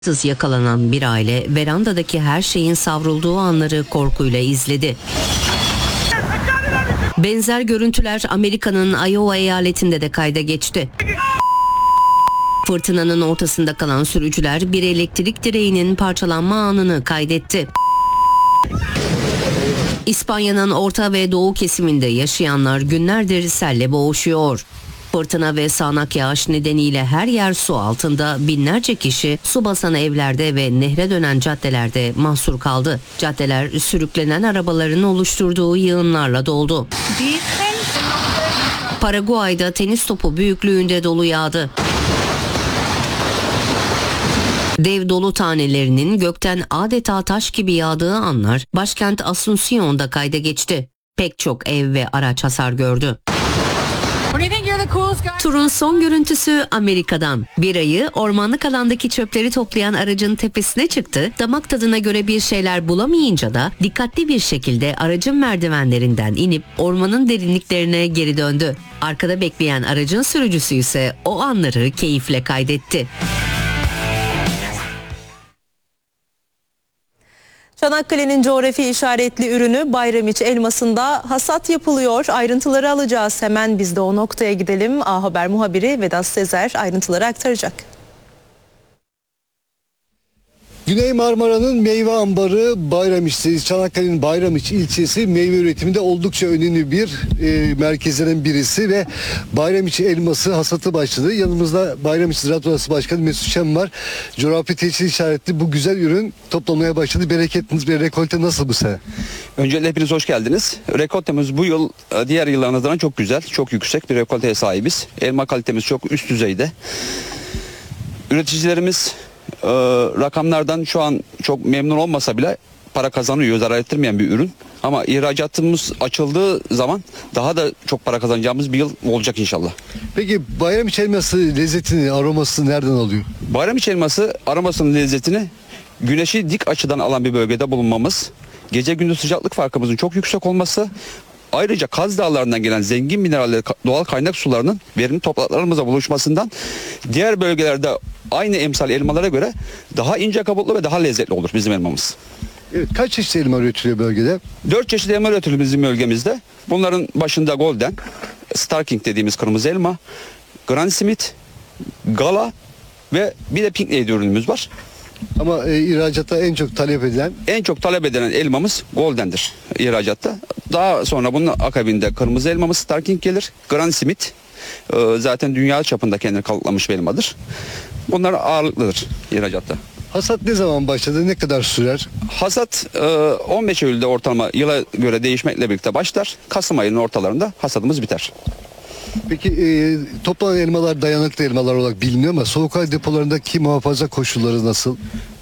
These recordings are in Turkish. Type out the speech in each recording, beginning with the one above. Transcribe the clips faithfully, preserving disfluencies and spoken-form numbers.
Sız yakalanan bir aile verandadaki her şeyin savrulduğu anları korkuyla izledi. Benzer görüntüler Amerika'nın Iowa eyaletinde de kayda geçti. Fırtınanın ortasında kalan sürücüler bir elektrik direğinin parçalanma anını kaydetti. İspanya'nın orta ve doğu kesiminde yaşayanlar günlerdir selle boğuşuyor. Fırtına ve sağanak yağış nedeniyle her yer su altında, binlerce kişi su basan evlerde ve nehre dönen caddelerde mahsur kaldı. Caddeler sürüklenen arabaların oluşturduğu yığınlarla doldu. Paraguay'da tenis topu büyüklüğünde dolu yağdı. Dev dolu tanelerinin gökten adeta taş gibi yağdığı anlar başkent Asunción'da kayda geçti. Pek çok ev ve araç hasar gördü. Turun son görüntüsü Amerika'dan. Bir ayı ormanlık alandaki çöpleri toplayan aracın tepesine çıktı. Damak tadına göre bir şeyler bulamayınca da dikkatli bir şekilde aracın merdivenlerinden inip ormanın derinliklerine geri döndü. Arkada bekleyen aracın sürücüsü ise o anları keyifle kaydetti. Çanakkale'nin coğrafi işaretli ürünü Bayramiç elmasında hasat yapılıyor. Ayrıntıları alacağız. Hemen biz de o noktaya gidelim. A Haber muhabiri Vedat Sezer ayrıntıları aktaracak. Güney Marmara'nın meyve ambarı Bayramiç'teyiz. Çanakkale'nin Bayramiç ilçesi meyve üretiminde oldukça önemli bir e, merkezlerin birisi ve Bayramiç elması hasatı başladı. Yanımızda Bayramiç Ziraat Odası Başkanı Mesut Şen var. Coğrafi tescil işaretli bu güzel ürün toplamaya başladı. Bereketiniz ve rekolte nasıl bu sene? Öncelikle hepiniz hoş geldiniz. Rekoltemiz bu yıl diğer yıllarımızdan çok güzel, çok yüksek bir rekolteye sahibiz. Elma kalitemiz çok üst düzeyde. Üreticilerimiz Ee, rakamlardan şu an çok memnun olmasa bile para kazanıyor, zarar ettirmeyen bir ürün. Ama ihracatımız açıldığı zaman daha da çok para kazanacağımız bir yıl olacak inşallah. Peki Bayramiç elması lezzetini, aromasını nereden alıyor? Bayramiç elması aromasının lezzetini güneşi dik açıdan alan bir bölgede bulunmamız, gece gündüz sıcaklık farkımızın çok yüksek olması, ayrıca Kaz Dağları'ndan gelen zengin mineralleri, doğal kaynak sularının verimli topraklarımıza buluşmasından diğer bölgelerde aynı emsal elmalara göre daha ince kabuklu ve daha lezzetli olur bizim elmamız. Evet, kaç çeşit elma üretiliyor bölgede? Dört çeşit elma üretiliyor bizim bölgemizde. Bunların başında Golden, Star King dediğimiz kırmızı elma, Granny Smith, Gala ve bir de Pink Lady ürünümüz var. Ama e, ihracatta en çok talep edilen? En çok talep edilen elmamız Golden'dir ihracatta. Daha sonra bunun akabinde kırmızı elmamız Star King gelir. Granny Smith e, zaten dünya çapında kendini kanıtlamış bir elmadır. Bunlar ağırlıklıdır ihracatta. Hasat ne zaman başladı? Ne kadar sürer? Hasat e, on beş Eylül'de ortalama yıla göre değişmekle birlikte başlar. Kasım ayının ortalarında hasadımız biter. Peki e, toplanan elmalar dayanıklı elmalar olarak biliniyor ama soğuk hava depolarındaki muhafaza koşulları nasıl?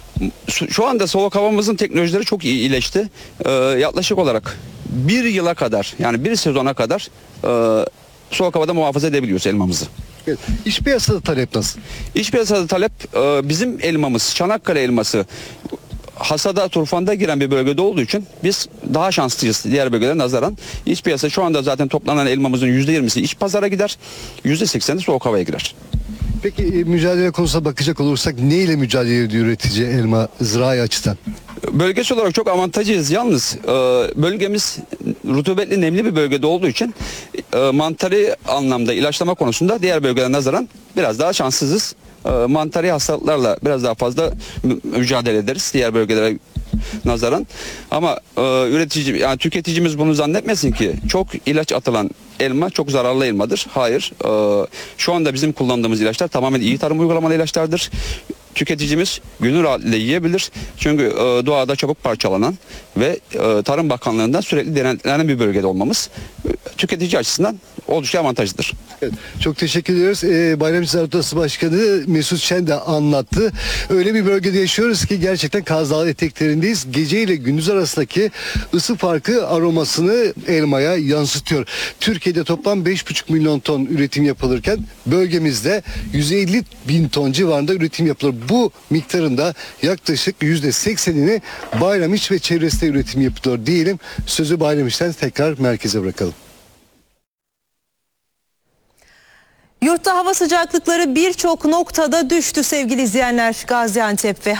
Şu anda soğuk havamızın teknolojileri çok iyi iyileşti. Ee, yaklaşık olarak bir yıla kadar, yani bir sezona kadar e, soğuk havada muhafaza edebiliyoruz elmamızı. Evet. İş piyasada talep nasıl? İş piyasada talep e, bizim elmamız, Çanakkale elması hasada, turfanda giren bir bölgede olduğu için biz daha şanslıyız diğer bölgelere nazaran. İç piyasa şu anda zaten toplanan elmamızın yüzde yirmisi iç pazara gider, yüzde sekseni soğuk havaya girer. Peki e, mücadele konusuna bakacak olursak ne ile mücadele ediyor üretici elma zirai açıdan? Bölgesel olarak çok avantajlıyız. Yalnız e, bölgemiz rutubetli, nemli bir bölgede olduğu için e, mantarı anlamda ilaçlama konusunda diğer bölgelere nazaran biraz daha şanssızız. E, mantarı hastalıklarla biraz daha fazla mü- mücadele ederiz diğer bölgelere nazaran. Ama e, üretici, yani tüketicimiz bunu zannetmesin ki çok ilaç atılan elma çok zararlı elmadır. Hayır. E, şu anda bizim kullandığımız ilaçlar tamamen iyi tarım uygulamalı ilaçlardır. Tüketicimiz gönül rahatlığıyla yiyebilir. Çünkü e, doğada çabuk parçalanan ve e, Tarım Bakanlığı'ndan sürekli denetlenen bir bölgede olmamız e, tüketici açısından oldukça avantajlıdır. Evet, çok teşekkür ediyoruz. Ee, Bayramiç Ziraat Odası Başkanı Mesut Şen de anlattı. Öyle bir bölgede yaşıyoruz ki gerçekten Kaz Dağı eteklerindeyiz. Gece ile gündüz arasındaki ısı farkı aromasını elmaya yansıtıyor. Türkiye'de toplam beş buçuk milyon ton üretim yapılırken bölgemizde yüz elli bin ton civarında üretim yapılır. Bu miktarın da yaklaşık yüzde seksenini Bayramiç ve çevresinde üretim yapılıyor diyelim. Sözü Bayramiç'ten tekrar merkeze bırakalım. Yurtta hava sıcaklıkları birçok noktada düştü sevgili izleyenler. Gaziantep ve